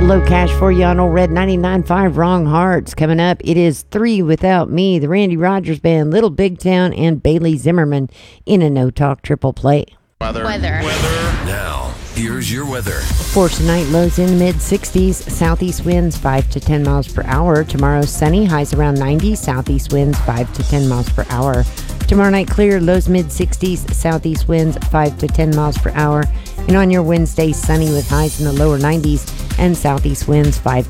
Low cash for you on old Red 99.5 Wrong Hearts. Coming up, it is 3 Without Me, the Randy Rogers Band, Little Big Town, and Bailey Zimmerman in a no-talk triple play. Weather. Now, here's your weather. For tonight, lows in the mid-60s, southeast winds 5 to 10 miles per hour. Tomorrow, sunny, highs around 90, southeast winds 5 to 10 miles per hour. Tomorrow night, clear, lows mid-60s, southeast winds 5 to 10 miles per hour. And on your Wednesday, sunny with highs in the lower 90s and southeast winds 5